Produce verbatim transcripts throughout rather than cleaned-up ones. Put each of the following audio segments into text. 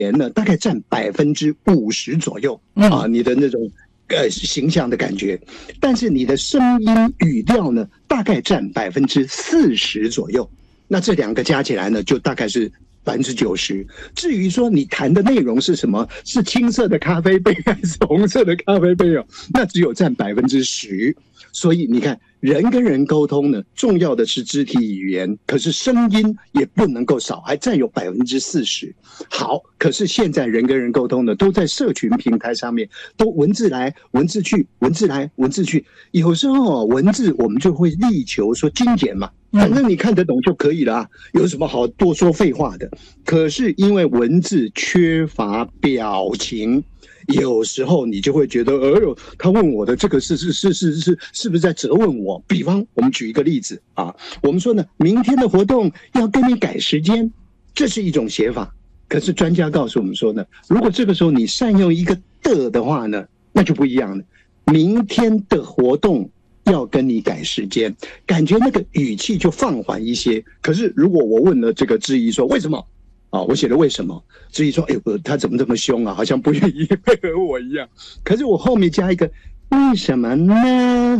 呢，大概占百分之五十左右啊，你的那种呃形象的感觉，但是你的声音语调呢，大概占百分之四十左右。那这两个加起来呢，就大概是百分之九十。至于说你谈的内容是什么，是青色的咖啡杯还是红色的咖啡杯哦，那只有占百分之十。所以你看，人跟人沟通呢，重要的是肢体语言，可是声音也不能够少，还占有百分之四十。好，可是现在人跟人沟通呢，都在社群平台上面，都文字来文字去，文字来文字去。有时候文字我们就会力求说精简嘛，反正你看得懂就可以了啊，有什么好多说废话的？可是因为文字缺乏表情。有时候你就会觉得，哎呦，他问我的这个是是是是是是不是在责问我？比方，我们举一个例子啊，我们说呢，明天的活动要跟你改时间，这是一种写法。可是专家告诉我们说呢，如果这个时候你善用一个的的话呢，那就不一样了。明天的活动要跟你改时间，感觉那个语气就放缓一些。可是如果我问了这个质疑说为什么？啊，我写的为什么？质疑说，哎呦，他怎么这么凶啊？好像不愿意配合我一样。可是我后面加一个为什么呢？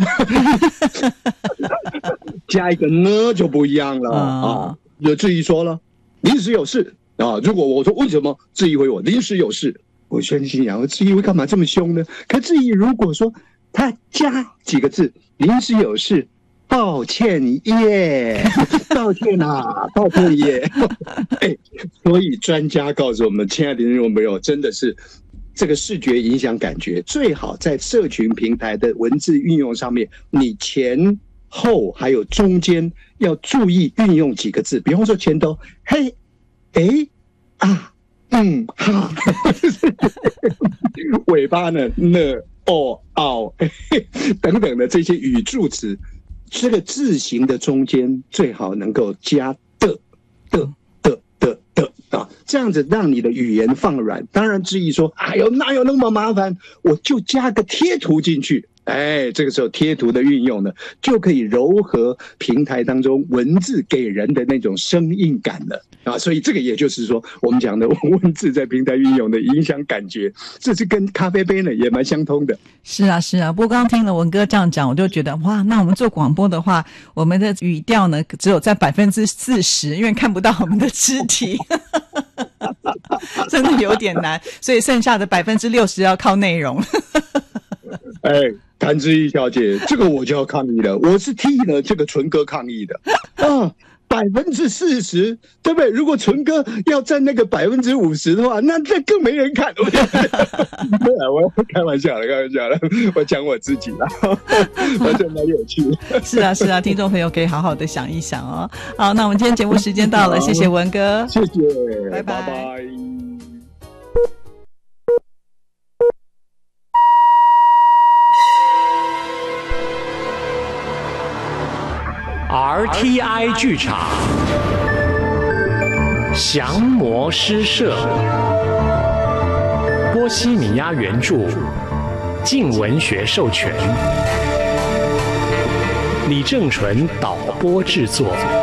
加一个呢就不一样了啊！有质疑说了，临时有事啊。如果我说为什么，质疑回我临时有事，我先心想，质疑会干嘛这么凶呢？可质疑如果说他加几个字，临时有事。抱歉耶，抱歉啊，抱歉耶。哎，所以专家告诉我们，亲爱的听众朋友，真的是这个视觉影响感觉，最好在社群平台的文字运用上面，你前后还有中间要注意运用几个字，比方说前头嘿，哎啊，嗯哈，尾巴呢呢哦哦等等的这些语助词。这个字形的中间最好能够加的的的的的啊，这样子让你的语言放软。当然质疑说，哎呦，哪有那么麻烦？我就加个贴图进去。哎，这个时候贴图的运用呢，就可以柔和平台当中文字给人的那种生硬感了啊。所以这个也就是说，我们讲的文字在平台运用的影响感觉，这是跟咖啡杯呢也蛮相通的。 是啊，是啊。不过刚刚听了文哥这样讲，我就觉得哇，那我们做广播的话，我们的语调呢只有在百分之四十，因为看不到我们的肢体。真的有点难，所以剩下的百分之六十要靠内容。 哎，谭志毅小姐，这个我就要抗议了，我是替了这个纯哥抗议的啊。百分之四十，对不对？如果纯哥要占那个百分之五十的话，那这更没人看。我开玩笑了，开玩笑了，我讲我自己了，我觉得蛮有趣的。 是啊，是啊，听众朋友可以好好的想一想哦。好，那我们今天节目时间到了，谢谢文哥， 谢谢， 拜拜。 拜拜。 R T I 剧场，降魔诗社，波西米亚原著，静文学授权，李正淳导播制作。